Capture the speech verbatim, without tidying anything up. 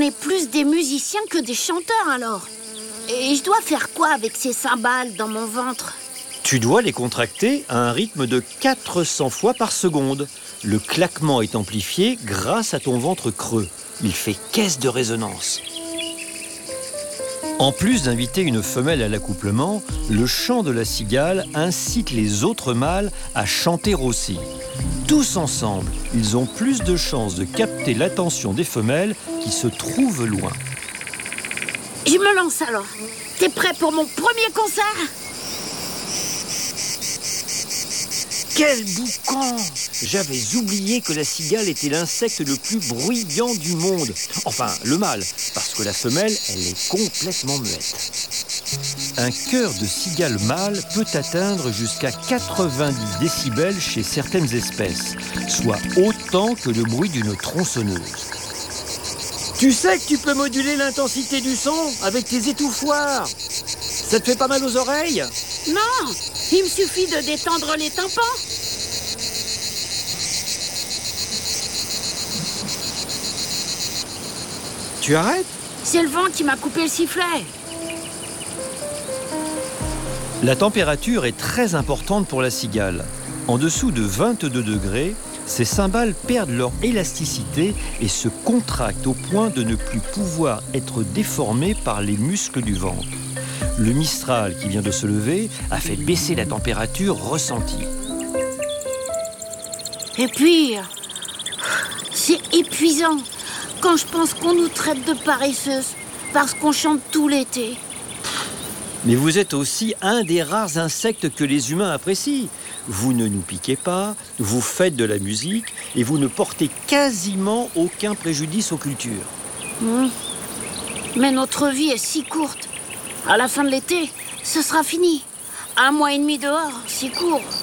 est plus des musiciens que des chanteurs alors. Et je dois faire quoi avec ces cymbales dans mon ventre? Tu dois les contracter à un rythme de quatre cents fois par seconde. Le claquement est amplifié grâce à ton ventre creux. Il fait caisse de résonance. En plus d'inviter une femelle à l'accouplement, le chant de la cigale incite les autres mâles à chanter aussi. Tous ensemble, ils ont plus de chances de capter l'attention des femelles qui se trouvent loin. Je me lance alors. T'es prêt pour mon premier concert? Quel boucan! J'avais oublié que la cigale était l'insecte le plus bruyant du monde. Enfin, le mâle, parce que la femelle, elle est complètement muette. Un chœur de cigale mâle peut atteindre jusqu'à quatre-vingt-dix décibels chez certaines espèces, soit autant que le bruit d'une tronçonneuse. Tu sais que tu peux moduler l'intensité du son avec tes étouffoirs. Ça te fait pas mal aux oreilles? Non, il me suffit de détendre les tympans. Tu arrêtes? C'est le vent qui m'a coupé le sifflet. La température est très importante pour la cigale. En dessous de vingt-deux degrés, ces cymbales perdent leur élasticité et se contractent au point de ne plus pouvoir être déformées par les muscles du ventre. Le Mistral qui vient de se lever a fait baisser la température ressentie. Et puis, c'est épuisant quand je pense qu'on nous traite de paresseuses parce qu'on chante tout l'été. Mais vous êtes aussi un des rares insectes que les humains apprécient. Vous ne nous piquez pas, vous faites de la musique et vous ne portez quasiment aucun préjudice aux cultures. Mmh. Mais notre vie est si courte. À la fin de l'été, ce sera fini. Un mois et demi dehors, c'est court.